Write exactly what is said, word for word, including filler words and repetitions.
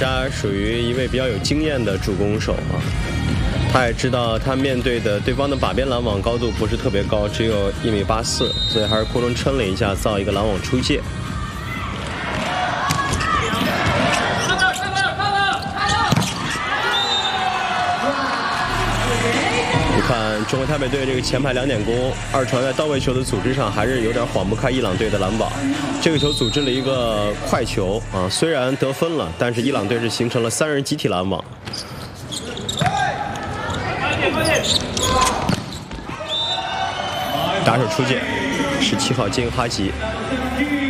扎属于一位比较有经验的主攻手啊，他也知道他面对的对方的把边拦网高度不是特别高，只有一米八四，所以还是库伦撑了一下，造一个拦网出界。 看中国台北队这个前排两点攻，二传在到位球的组织上还是有点晃不开伊朗队的拦网。这个球组织了一个快球啊，虽然得分了，但是伊朗队是形成了三人集体拦网。打手出界，十七号金哈吉。